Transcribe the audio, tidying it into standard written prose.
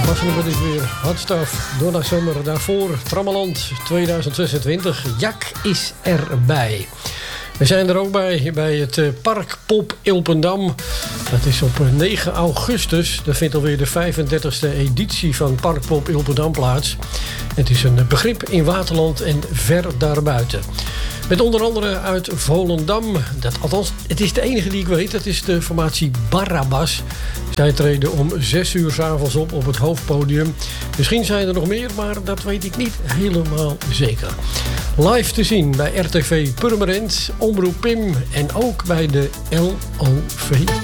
we dit weer. Hardstuff, Donna Summer. Daarvoor Trammeland 2026. Jak is erbij. We zijn er ook bij het Parkpop Ilpendam. Dat is op 9 augustus. Daar vindt alweer de 35e editie van Parkpop Ilpendam plaats. Het is een begrip in Waterland en ver daarbuiten. Met onder andere uit Volendam. Althans, het is de enige die ik weet. Dat is de formatie Barabbas. Zij treden om 6 uur 's avonds op het hoofdpodium. Misschien zijn er nog meer, maar dat weet ik niet helemaal zeker. Live te zien bij RTV Purmerend, Omroep Pim en ook bij de LOV.